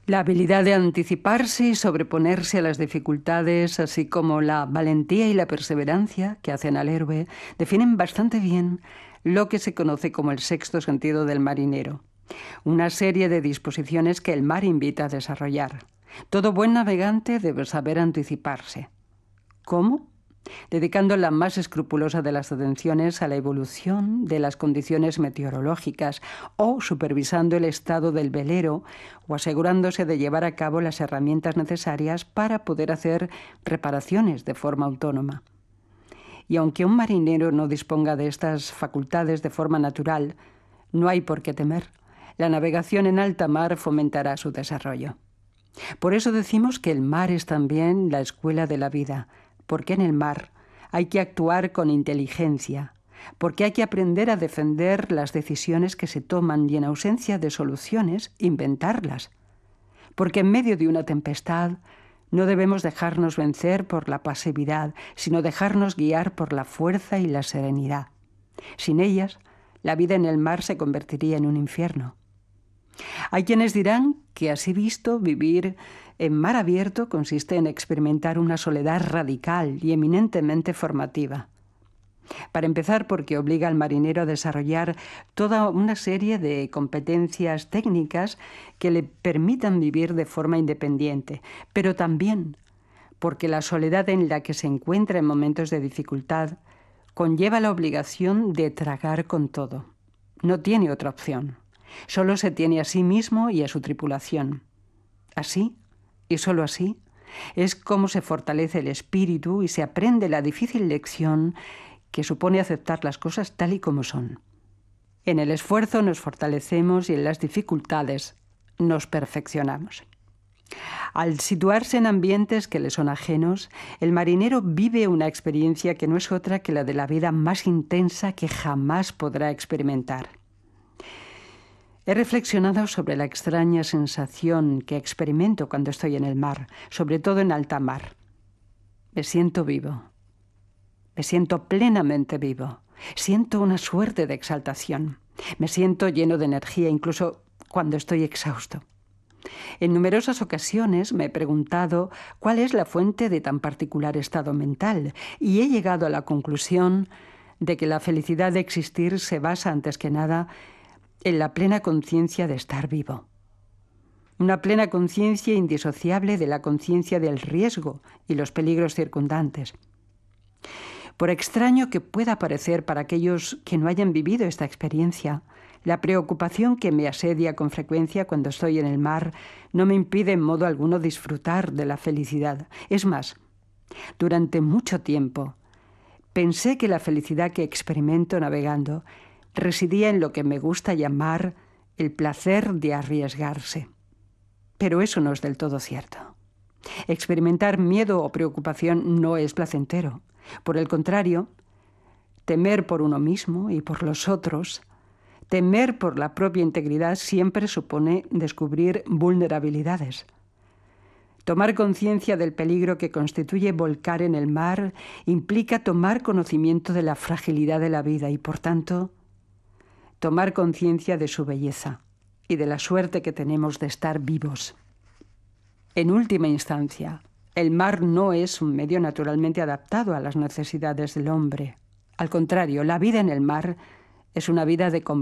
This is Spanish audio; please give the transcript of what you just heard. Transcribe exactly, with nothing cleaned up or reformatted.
La habilidad de anticiparse y sobreponerse a las dificultades, así como la valentía y la perseverancia que hacen al héroe, definen bastante bien lo que se conoce como el sexto sentido del marinero. Una serie de disposiciones que el mar invita a desarrollar. Todo buen navegante debe saber anticiparse. ¿Cómo? Dedicando la más escrupulosa de las atenciones a la evolución de las condiciones meteorológicas o supervisando el estado del velero o asegurándose de llevar a cabo las herramientas necesarias para poder hacer reparaciones de forma autónoma. Y aunque un marinero no disponga de estas facultades de forma natural, no hay por qué temer. La navegación en alta mar fomentará su desarrollo. Por eso decimos que el mar es también la escuela de la vida, porque en el mar hay que actuar con inteligencia, porque hay que aprender a defender las decisiones que se toman y en ausencia de soluciones, inventarlas. Porque en medio de una tempestad no debemos dejarnos vencer por la pasividad, sino dejarnos guiar por la fuerza y la serenidad. Sin ellas, la vida en el mar se convertiría en un infierno. Hay quienes dirán que así visto vivir en mar abierto consiste en experimentar una soledad radical y eminentemente formativa. Para empezar, porque obliga al marinero a desarrollar toda una serie de competencias técnicas que le permitan vivir de forma independiente, pero también porque la soledad en la que se encuentra en momentos de dificultad conlleva la obligación de tragar con todo. No tiene otra opción. Solo se tiene a sí mismo y a su tripulación. Así, y solo así, es como se fortalece el espíritu y se aprende la difícil lección que supone aceptar las cosas tal y como son. En el esfuerzo nos fortalecemos y en las dificultades nos perfeccionamos. Al situarse en ambientes que le son ajenos, el marinero vive una experiencia que no es otra que la de la vida más intensa que jamás podrá experimentar. He reflexionado sobre la extraña sensación que experimento cuando estoy en el mar, sobre todo en alta mar. Me siento vivo. Me siento plenamente vivo. Siento una suerte de exaltación. Me siento lleno de energía, incluso cuando estoy exhausto. En numerosas ocasiones me he preguntado cuál es la fuente de tan particular estado mental y he llegado a la conclusión de que la felicidad de existir se basa antes que nada en la plena conciencia de estar vivo. Una plena conciencia indisociable de la conciencia del riesgo y los peligros circundantes. Por extraño que pueda parecer para aquellos que no hayan vivido esta experiencia, la preocupación que me asedia con frecuencia cuando estoy en el mar no me impide en modo alguno disfrutar de la felicidad. Es más, durante mucho tiempo pensé que la felicidad que experimento navegando residía en lo que me gusta llamar el placer de arriesgarse. Pero eso no es del todo cierto. Experimentar miedo o preocupación no es placentero. Por el contrario, temer por uno mismo y por los otros, temer por la propia integridad siempre supone descubrir vulnerabilidades. Tomar conciencia del peligro que constituye volcar en el mar implica tomar conocimiento de la fragilidad de la vida y, por tanto, tomar conciencia de su belleza y de la suerte que tenemos de estar vivos. En última instancia, el mar no es un medio naturalmente adaptado a las necesidades del hombre. Al contrario, la vida en el mar es una vida de